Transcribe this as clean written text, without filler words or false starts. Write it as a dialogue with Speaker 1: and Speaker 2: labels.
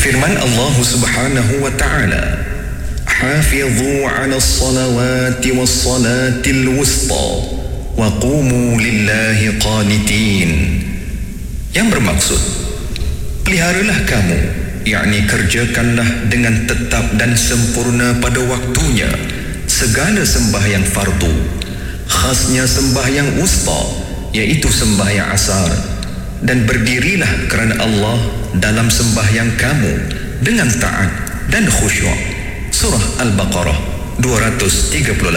Speaker 1: Firman Allah Subhanahu wa ta'ala, "Hafidhu 'alas salawati was salatil wusta wa qumu lillahi qanitin." Yang bermaksud, peliharalah kamu, yakni kerjakanlah dengan tetap dan sempurna pada waktunya segala sembahyang fardu, khasnya sembahyang wusta, iaitu sembahyang asar, dan berdirilah kerana Allah dalam sembahyang kamu dengan taat dan khusyuk. Surah Al-Baqarah 238.